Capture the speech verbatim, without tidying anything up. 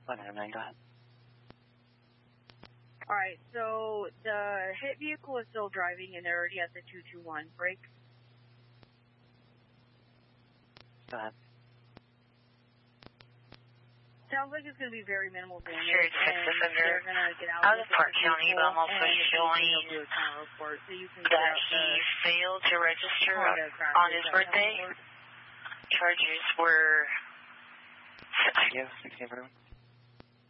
one nine nine, go ahead. Alright, so the hit vehicle is still driving and they're already at the two two one. Break. Go ahead. Sounds like it's going to be very minimal damage. Sure, Texas and under they're going to get out out of of Park County, but I'm also showing do a counter report, so you can that he failed to register on his birthday. Charges were... Thank you. Thank you, everyone.